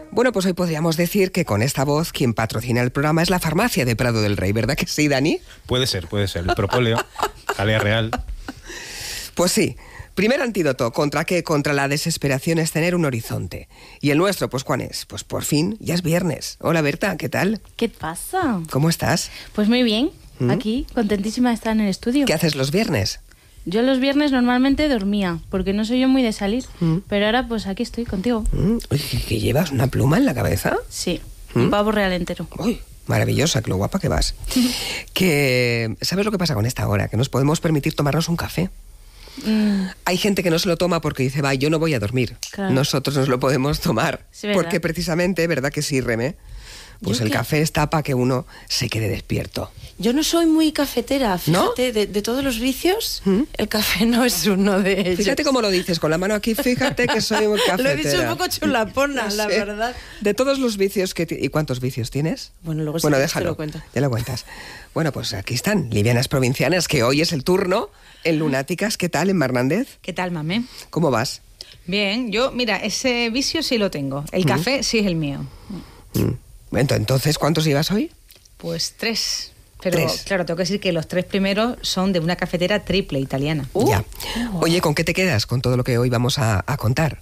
Bueno, pues hoy podríamos decir que con esta voz quien patrocina el programa es la farmacia de Prado del Rey, ¿verdad que sí, Dani? Puede ser. El propóleo, jalea real. Pues sí. Primer antídoto, ¿contra qué? Contra la desesperación es tener un horizonte. ¿Y el nuestro, pues cuál es? Pues por fin, ya es viernes. Hola Berta, ¿qué tal? ¿Qué pasa? ¿Cómo estás? Pues muy bien, aquí, contentísima de estar en el estudio. ¿Qué haces los viernes? Yo los viernes normalmente dormía, porque no soy yo muy de salir, pero ahora pues aquí estoy contigo. Oye, ¿que llevas una pluma en la cabeza? Sí, un pavo real entero. Uy, maravillosa, que lo guapa que vas. Que, ¿sabes lo que pasa con esta hora? Que nos podemos permitir tomarnos un café. Hay gente que no se lo toma porque dice, va, yo no voy a dormir. Claro. Nosotros nos lo podemos tomar. Sí, ¿verdad? Porque precisamente, ¿verdad que sí, Remé? Pues el café está para que uno se quede despierto. Yo no soy muy cafetera, fíjate, ¿no? de todos los vicios, el café no es uno de ellos. Fíjate cómo lo dices, con la mano aquí, fíjate que soy muy cafetera. Lo he dicho un poco chulapona, no sé, la verdad. De todos los vicios que... ¿Y cuántos vicios tienes? Bueno, luego déjalo, te lo cuento. Ya lo cuentas. Bueno, pues aquí están, Livianas Provincianas, que hoy es el turno en Lunáticas. ¿Qué tal, en Hernández? ¿Qué tal, mamé? ¿Cómo vas? Bien, yo, mira, ese vicio sí lo tengo. El café sí es el mío. Entonces, ¿cuántos llevas hoy? Pues 3. Pero 3. Claro, tengo que decir que los 3 primeros son de una cafetera triple italiana. Ya. Oye, ¿con qué te quedas con todo lo que hoy vamos a contar?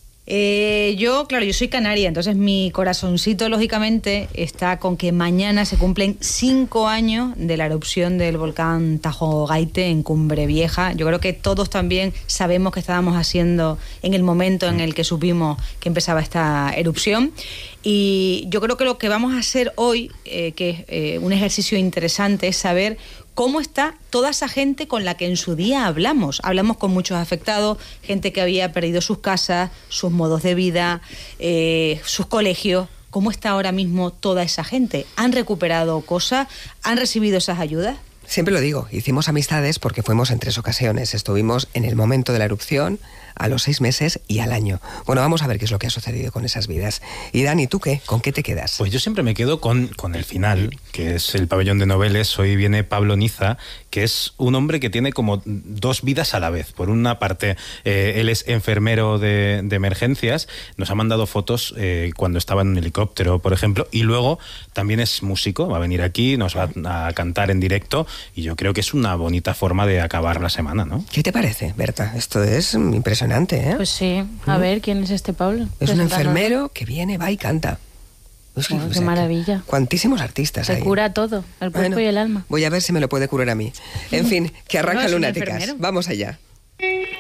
Yo soy canaria, entonces mi corazoncito, lógicamente, está con que mañana se cumplen 5 años de la erupción del volcán Tajo Gaite en Cumbre Vieja. Yo creo que todos también sabemos qué estábamos haciendo en el momento en el que supimos que empezaba esta erupción. Y yo creo que lo que vamos a hacer hoy, que es un ejercicio interesante, es saber cómo está toda esa gente con la que en su día hablamos. Hablamos con muchos afectados, gente que había perdido sus casas, sus modos de vida, sus colegios. ¿Cómo está ahora mismo toda esa gente? ¿Han recuperado cosas? ¿Han recibido esas ayudas? Siempre lo digo, hicimos amistades porque fuimos en 3 ocasiones. Estuvimos en el momento de la erupción, a los 6 meses y al año. Bueno, vamos a ver qué es lo que ha sucedido con esas vidas. Y Dani, ¿tú qué? ¿Con qué te quedas? Pues yo siempre me quedo con el final, que es el pabellón de Noveles. Hoy viene Pablo Niza, que es un hombre que tiene como 2 vidas a la vez. Por una parte, él es enfermero de emergencias, nos ha mandado fotos cuando estaba en un helicóptero, por ejemplo, y luego también es músico, va a venir aquí, nos va a cantar en directo, y yo creo que es una bonita forma de acabar la semana, ¿no? ¿Qué te parece, Berta? Esto es impresionante, ¿eh? Pues sí, a ver, ¿quién es este Pablo? Es un enfermero que viene, va y canta. Qué maravilla. Cuantísimos artistas Se hay. cura todo, el cuerpo y el alma. Voy a ver si me lo puede curar a mí. En fin, que arranca No, es un Lunáticas. enfermero. Vamos allá.